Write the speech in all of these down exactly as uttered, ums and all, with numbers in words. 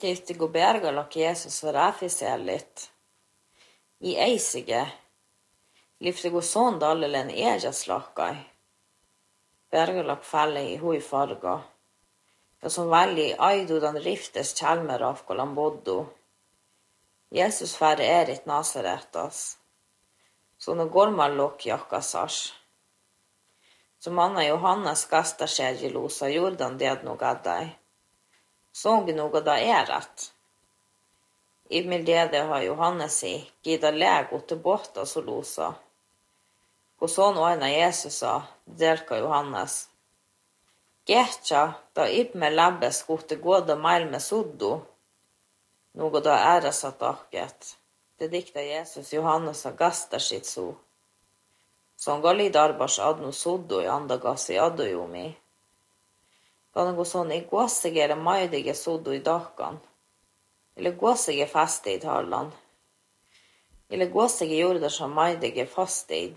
Tietysti kun bergalok Jeesus var affisellit. I eisige. Lyfte kun sondallelen ejaslakkai. Bergalok falle i hui farga. Ja som välj aidudan riftes chalmeraf kolan boddu. Jesus färre erit Nasaretas. Så no gormallok jakkasas. Som Anna Johannes kastaskägelusa Jordan dead gaddai. Såg något da erat. I mildede har Johannes i gida lego til båta så losa. På sånn øyne Jesus sa, delka Johannes. Getja, da ibme labbes gote gåda mail med suddo. Noe da æra satt akket. Det dikta Jesus Johannes av gasta sitt so. Sånn gali darbars adno suddo i andagas i adojomi. Da noe sånn i gåsegere maidige suddo i dakan. Eller gåsege fastid harlan. Eller gåsege jorda som maidige fastid.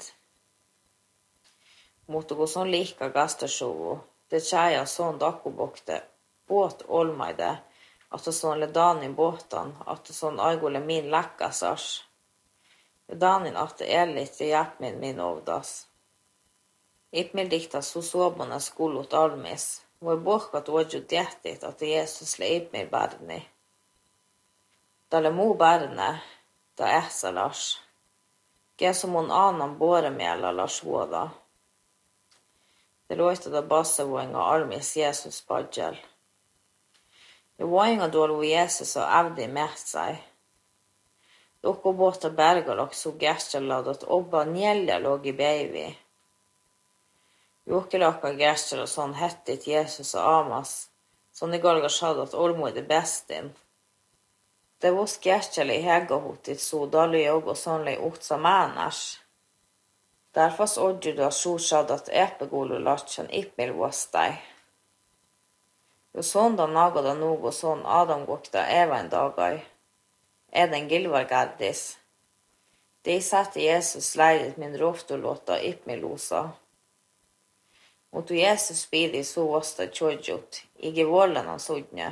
Mot å gå sånn lika gastasjovo. Det tjeja sånn dakkobokte. Båt olmaide. At det sånn ledanin båtan. At det sånn aigole min lakkasars. Ledanin at det er litt i hjertmin min ovdas. Ipmil dikta så såbona skolot almis. Voi båkat ådjo djettit at det Jesus le ipmil bärni. Dalle mo bärne. Da äsa lars. Ge som hon anan båremjälla lars våda. Det låter da bassevoinga almis Jesus badjel. Det voinga dolo Jesus og avdi med seg. Doko båta bergalok så gärtjalad at obba njelja låg i beivi. Jokelaka gärtjala sånn hettit Jesus og amas, sånn i galga sjad at olmoide bestin. Det var gärtjala i hegahotit så dalu jeg og sånn lei otsa mänars. Därför odju då sjusad att epegolo latchen ipmil wastai. Jo sonda nagada nogo son Adam gokta evan dagai. Eden gilvar gardis. De satte Jesus leidet min roftolåta ipmilosa. Mot Jesus bidi så wasta tjodjut. Ige vållen han sodnje.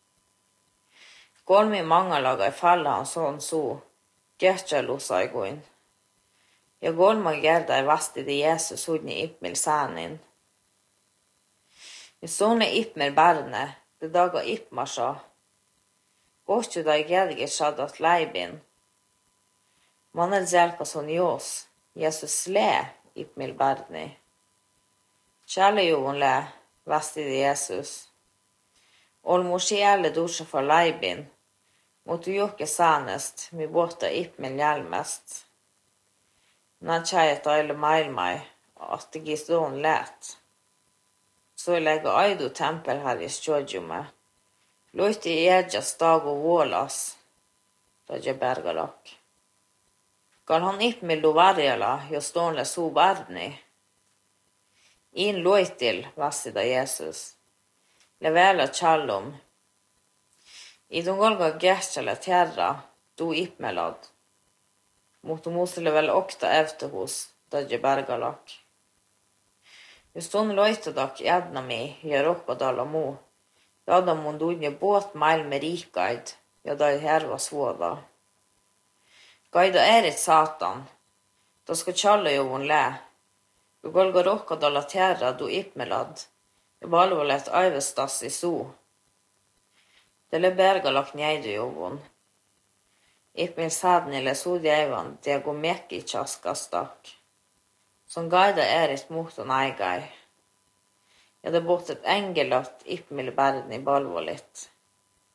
Golmi mangalaga i falla han sån så. Gjertjalosa i goin. Jag går med gerda i vasti det Jesus hodni ipmil sanin. I sånne ipmil barne, det daga ipmasha. Gåstju da i gerge shadat leibin. Man er zelka son jos, Jesus le ipmil barni. Kjale jo hon le, vasti det Jesus. Olmoshi alle dusja for leibin. Mot jokke sanest, mi båta ipmil hjelmest. När tjejet eller mail mig att det gistån lät. Så jag lägger aido tempel här i stjodjume. Låt i edjas dag och vålas. Då jag bergalak. Kan han ipmil do varjala, jag stånle så barni. In låitil, vassida Jesus. Levela tjallum. I de golga gärtjala terra, do ipmelad. Mot de måste väl okta efter hos Dodge Bergalak. Just hon lojta dock edna mig, jag roppa dala mo. Ja da mon dunje båt mail med rikaid, ja da her var svåda. Gaida er et satan, da skal tjalla jo hon le. Du golga rokka dala terra du ipmelad, jeg balvolet aivestas i so. Det le Bergalak njeidu jo hon. Ipmil sadnile sudjeivan det går mekki tjaskastak. Som gaida er et moton eigai. Ja det bort et engelott ipmil berden i balvolit.